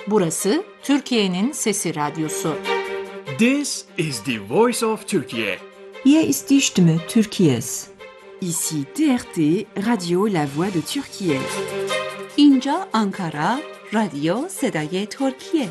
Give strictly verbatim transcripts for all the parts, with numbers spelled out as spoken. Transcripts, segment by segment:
Burası Türkiye'nin Sesi Radyosu. This is the voice of Turkey. Hier ist die Stimme Türkiye's. Ici T R T, Radio La Voix de Türkiye. اینجا آنکارا، رادیو صدای ترکیه.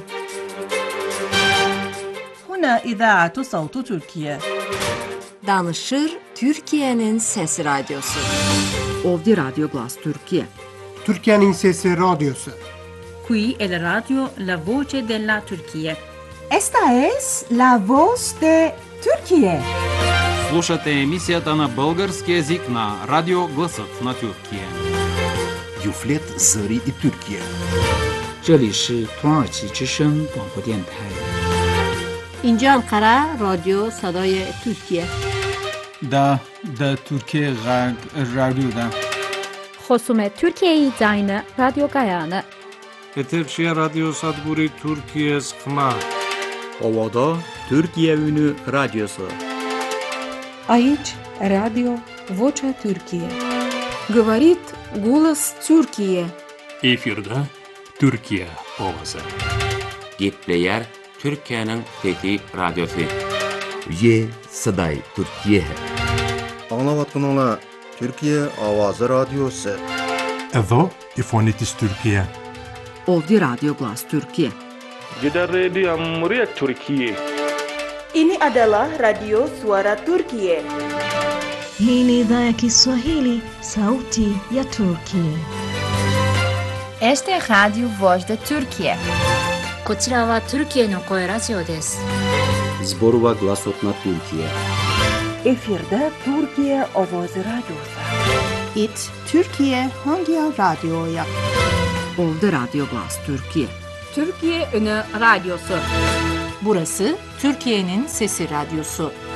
هنا إذاعة صوت تركيا. Danışır Türkiye'nin Sesi Radyosu. Ovdje Radio Glas Türkiye. Türkiye'nin Sesi Radyosu. Qui è la radio La Voce della Turchia. Esta es la voz de Türkiye. Слушате емисията на български език на Радио Гласът на Türkiye. Юфлет Зари и Türkiye. 这里是土耳其之声广播电台。 اینجا انقره رادیو صدای ترکیه. دا دا ترکیه غرب رادیو دا. خصوم ترکیه زاین رادیو گایانه. Eterşehir Radyo Sadburi Türkiye Sıkma. Ovada Türkiye Ünü Radyosu. Aici Radio Vocea Türkiye. Говорит голос Türkiye. Efirde Türkiye Ovası. Gitleyer Türkiye'nin Fethi Radyosu. Ye Saday Türkiye. Anlavatkanlar Türkiye Avazı Radyosu. Evo İfonitis Türkiye. Ovdje Radio Glas Türkiye. Gider Radio Muria Türkiye. Ini adalah Radio Suara Turkiye. Hii ni idhaa ya Kiswahili, Sauti ya Turkiye. Este es Radio Voz de Turkiye. こちらはトルキエの声ラジオです。 Zborova Glasot na Türkiye. Efirde Türkiye Ovoz Radyosu. İt Türkiye Hangi Radyo'ya? Ovdje Radio Glas Türkiye. Türkiye Ünü Radyosu. Burası Türkiye'nin Sesi Radyosu.